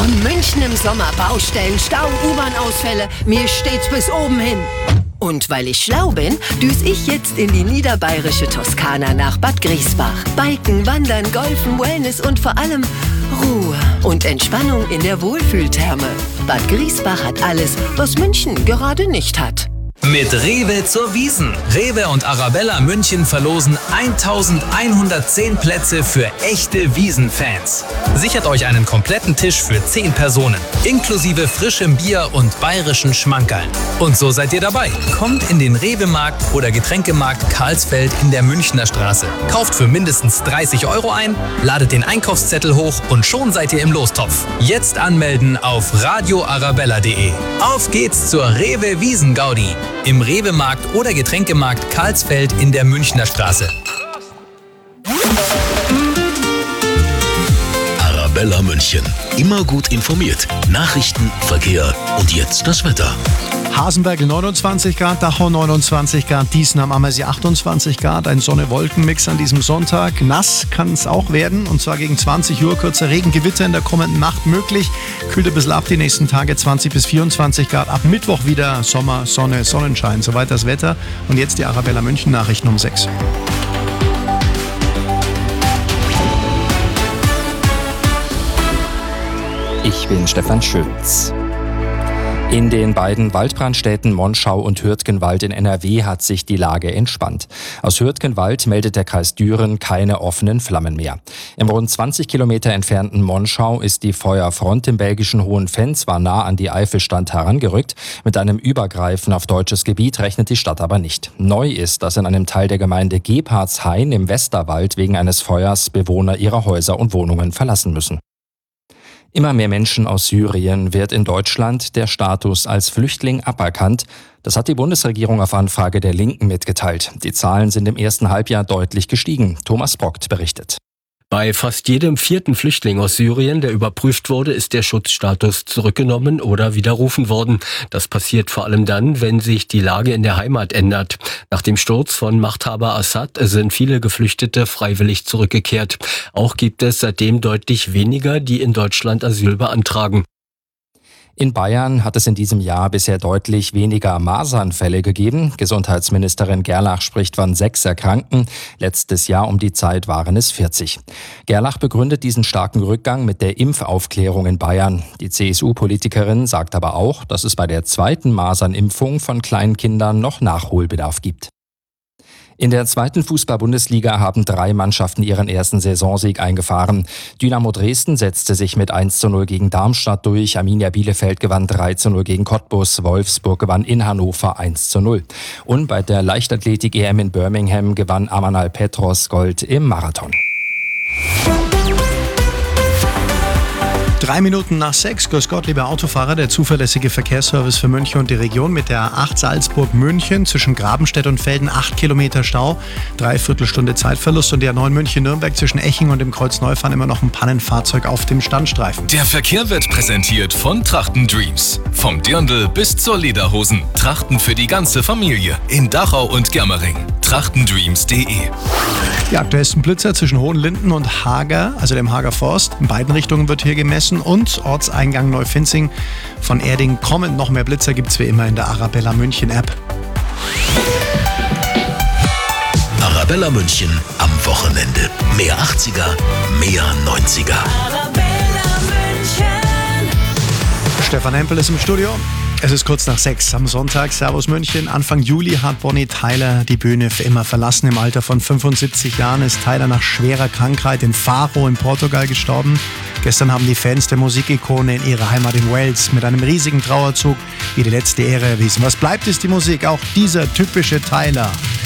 München im Sommer, Baustellen, Stau, U-Bahn-Ausfälle, mir steht's bis oben hin. Und weil ich schlau bin, düse ich jetzt in die niederbayerische Toskana nach Bad Griesbach. Biken, Wandern, Golfen, Wellness und vor allem Ruhe und Entspannung in der Wohlfühltherme. Bad Griesbach hat alles, was München gerade nicht hat. Mit Rewe zur Wiesn. Rewe und Arabella München verlosen 1110 Plätze für echte Wiesn-Fans. Sichert euch einen kompletten Tisch für 10 Personen, inklusive frischem Bier und bayerischen Schmankerln. Und so seid ihr dabei. Kommt in den Rewe-Markt oder Getränkemarkt Karlsfeld in der Münchner Straße. Kauft für mindestens 30 € ein, ladet den Einkaufszettel hoch und schon seid ihr im Lostopf. Jetzt anmelden auf radioarabella.de. Auf geht's zur Rewe Wiesn-Gaudi. Im Rewe-Markt oder Getränkemarkt Karlsfeld in der Münchner Straße. Arabella München. Immer gut informiert. Nachrichten, Verkehr und jetzt das Wetter. Hasenbergl 29 Grad, Dachau 29 Grad, Diesen am Ammersee 28 Grad, ein Sonne-Wolken-Mix an diesem Sonntag. Nass kann es auch werden, und zwar gegen 20 Uhr, kurzer Regengewitter in der kommenden Nacht möglich. Kühlt ein bisschen ab die nächsten Tage, 20 bis 24 Grad. Ab Mittwoch wieder Sommer, Sonne, Sonnenschein, soweit das Wetter. Und jetzt die Arabella München Nachrichten um 6. Ich bin Stefan Schütz. In den beiden Waldbrandstädten Monschau und Hürtgenwald in NRW hat sich die Lage entspannt. Aus Hürtgenwald meldet der Kreis Düren keine offenen Flammen mehr. Im rund 20 Kilometer entfernten Monschau ist die Feuerfront im belgischen Hohenfenn zwar nah an die Eifelstand herangerückt, mit einem Übergreifen auf deutsches Gebiet rechnet die Stadt aber nicht. Neu ist, dass in einem Teil der Gemeinde Gebhardshain im Westerwald wegen eines Feuers Bewohner ihrer Häuser und Wohnungen verlassen müssen. Immer mehr Menschen aus Syrien wird in Deutschland der Status als Flüchtling aberkannt. Das hat die Bundesregierung auf Anfrage der Linken mitgeteilt. Die Zahlen sind im ersten Halbjahr deutlich gestiegen. Thomas Brockt berichtet. Bei fast jedem 4. Flüchtling aus Syrien, der überprüft wurde, ist der Schutzstatus zurückgenommen oder widerrufen worden. Das passiert vor allem dann, wenn sich die Lage in der Heimat ändert. Nach dem Sturz von Machthaber Assad sind viele Geflüchtete freiwillig zurückgekehrt. Auch gibt es seitdem deutlich weniger, die in Deutschland Asyl beantragen. In Bayern hat es in diesem Jahr bisher deutlich weniger Masernfälle gegeben. Gesundheitsministerin Gerlach spricht von 6 Erkrankten. Letztes Jahr um die Zeit waren es 40. Gerlach begründet diesen starken Rückgang mit der Impfaufklärung in Bayern. Die CSU-Politikerin sagt aber auch, dass es bei der zweiten Masernimpfung von kleinen Kindern noch Nachholbedarf gibt. In der 2. Fußball-Bundesliga haben 3 Mannschaften ihren ersten Saisonsieg eingefahren. Dynamo Dresden setzte sich mit 1:0 gegen Darmstadt durch. Arminia Bielefeld gewann 3:0 gegen Cottbus. Wolfsburg gewann in Hannover 1:0. Und bei der Leichtathletik-EM in Birmingham gewann Amanal Petros Gold im Marathon. 3 Minuten nach 6. Grüß Gott, liebe Autofahrer. Der zuverlässige Verkehrsservice für München und die Region mit der A8 Salzburg-München zwischen Grabenstedt und Velden 8 Kilometer Stau, 3/4 Stunde Zeitverlust, und der A9 München-Nürnberg zwischen Eching und dem Kreuz Neufahren immer noch ein Pannenfahrzeug auf dem Standstreifen. Der Verkehr wird präsentiert von Trachten Dreams. Vom Dirndl bis zur Lederhosen. Trachten für die ganze Familie in Dachau und Germering. trachtendreams.de. Die aktuellsten Blitzer zwischen Hohenlinden und Hager, also dem Hager Forst. In beiden Richtungen wird hier gemessen, und Ortseingang Neufinzing von Erding kommen. Noch mehr Blitzer gibt's wie immer in der Arabella München App. Arabella München am Wochenende. Mehr 80er, mehr 90er. Arabella München. Stefan Hempel ist im Studio. Es ist kurz nach 6 am Sonntag. Servus München. Anfang Juli hat Bonnie Tyler die Bühne für immer verlassen. Im Alter von 75 Jahren ist Tyler nach schwerer Krankheit in Faro in Portugal gestorben. Gestern haben die Fans der Musikikone in ihrer Heimat in Wales mit einem riesigen Trauerzug ihr die letzte Ehre erwiesen. Was bleibt, ist die Musik. Auch dieser typische Tyler.